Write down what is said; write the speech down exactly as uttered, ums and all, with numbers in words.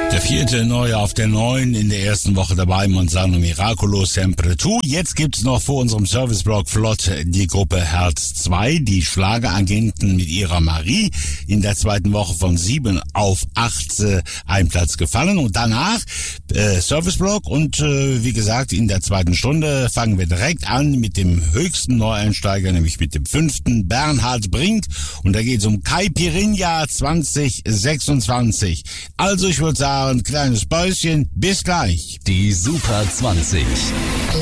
Der vierte Neue auf der neuen in der ersten Woche dabei, Monsanto Miracolo Sempre Tu. Jetzt gibt's noch vor unserem Serviceblock flott die Gruppe Herz zwei, die Schlageragenten mit ihrer Marie. In der zweiten Woche von sieben auf acht äh, ein Platz gefallen. Und danach äh, Serviceblock und äh, wie gesagt, in der zweiten Stunde fangen wir direkt an mit dem höchsten Neueinsteiger, nämlich mit dem fünften, Bernhard Brink. Und da geht's um Caipirinha zwanzig sechsundzwanzig. Also ich würde sagen, ein kleines Päuschen, bis gleich. Die Super zwanzig.